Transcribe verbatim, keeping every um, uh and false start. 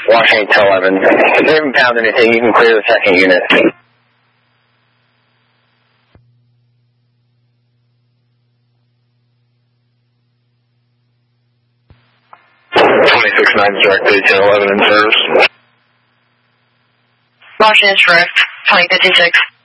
Washington eleven. If you haven't found anything, you can clear the second unit. twenty-six nine, direct eighteen eleven in service. Washington direct, twenty fifty-six.